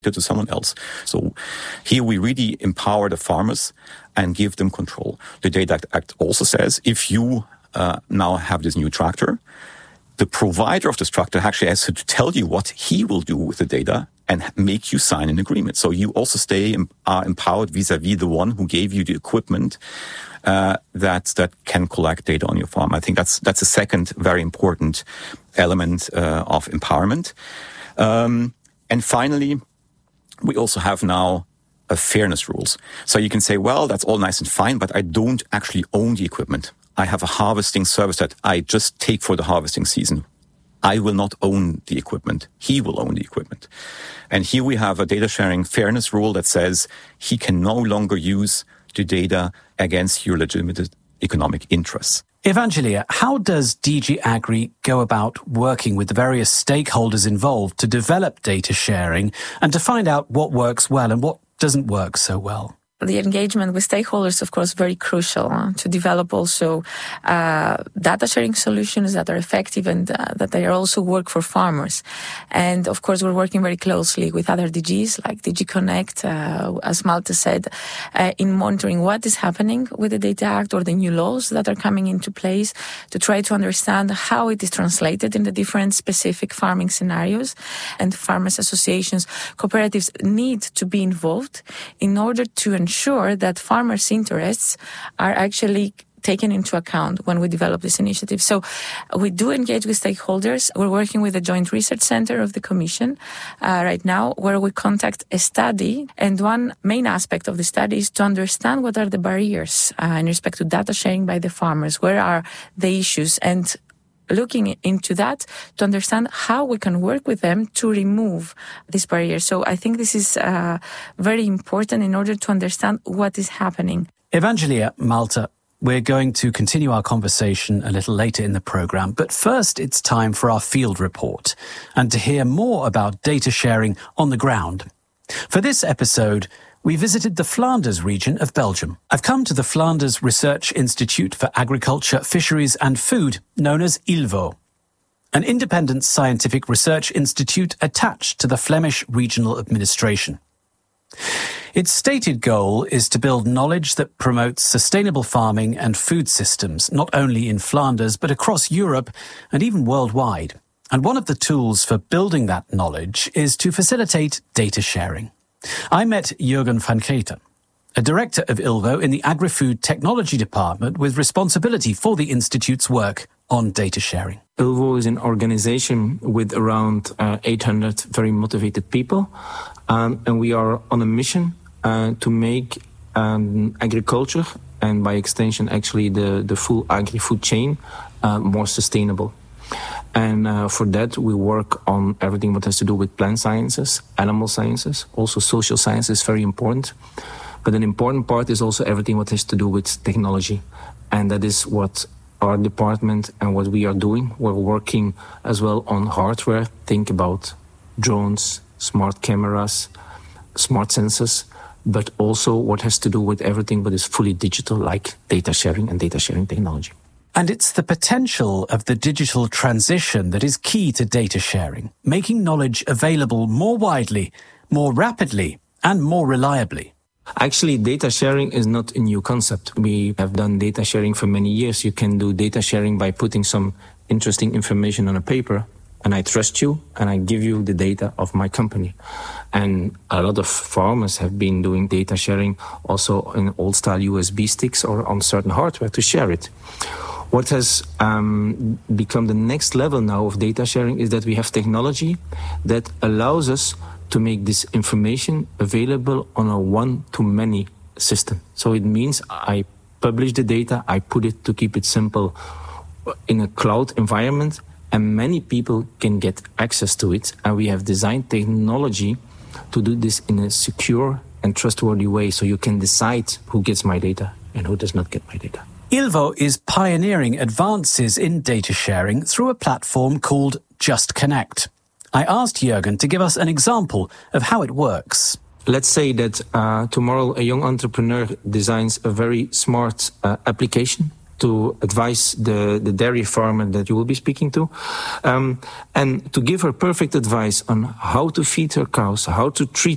to someone else. So here we really empower the farmers and give them control. The Data Act also says if you now have this new tractor, the provider of this tractor actually has to tell you what he will do with the data and make you sign an agreement. So you also are empowered vis-a-vis the one who gave you the equipment that can collect data on your farm. I think that's a second very important element of empowerment. And finally, we also have now fairness rules. So you can say, well, that's all nice and fine, but I don't actually own the equipment. I have a harvesting service that I just take for the harvesting season. I will not own the equipment. He will own the equipment. And here we have a data sharing fairness rule that says he can no longer use the data against your legitimate economic interests. Evangelia, how does DG Agri go about working with the various stakeholders involved to develop data sharing and to find out what works well and what doesn't work so well? The engagement with stakeholders, of course, very crucial to develop also data sharing solutions that are effective and that they also work for farmers. And of course, we're working very closely with other DGs like DG Connect, as Malte said, in monitoring what is happening with the Data Act or the new laws that are coming into place to try to understand how it is translated in the different specific farming scenarios. And farmers associations, cooperatives need to be involved in order to ensure that farmers' interests are actually taken into account when we develop this initiative. So we do engage with stakeholders. We're working with the Joint Research Center of the Commission right now, where we conduct a study. And one main aspect of the study is to understand what are the barriers in respect to data sharing by the farmers. Where are the issues? And looking into that to understand how we can work with them to remove these barriers. So I think this is very important in order to understand what is happening. Evangelia, Malte, we're going to continue our conversation a little later in the programme, but first it's time for our field report and to hear more about data sharing on the ground. For this episode, we visited the Flanders region of Belgium. I've come to the Flanders Research Institute for Agriculture, Fisheries and Food, known as ILVO, an independent scientific research institute attached to the Flemish Regional Administration. Its stated goal is to build knowledge that promotes sustainable farming and food systems, not only in Flanders, but across Europe and even worldwide. And one of the tools for building that knowledge is to facilitate data sharing. I met Jürgen van Keter, a director of ILVO in the Agri-Food Technology Department with responsibility for the Institute's work on data sharing. ILVO is an organization with around 800 very motivated people, and we are on a mission to make agriculture, and by extension actually the full agri-food chain, more sustainable. And for that, we work on everything what has to do with plant sciences, animal sciences, also social science is very important. But an important part is also everything what has to do with technology. And that is what our department and what we are doing. We're working as well on hardware. Think about drones, smart cameras, smart sensors, but also what has to do with everything but is fully digital, like data sharing and data sharing technology. And it's the potential of the digital transition that is key to data sharing, making knowledge available more widely, more rapidly, and more reliably. Actually, data sharing is not a new concept. We have done data sharing for many years. You can do data sharing by putting some interesting information on a paper, and I trust you, and I give you the data of my company. And a lot of farmers have been doing data sharing also in old-style USB sticks or on certain hardware to share it. What has become the next level now of data sharing is that we have technology that allows us to make this information available on a one-to-many system. So it means I publish the data, I put it, to keep it simple, in a cloud environment, and many people can get access to it. And we have designed technology to do this in a secure and trustworthy way, so you can decide who gets my data and who does not get my data. ILVO is pioneering advances in data sharing through a platform called Just Connect. I asked Jürgen to give us an example of how it works. Let's say that tomorrow a young entrepreneur designs a very smart application to advise the dairy farmer that you will be speaking to, and to give her perfect advice on how to feed her cows, how to treat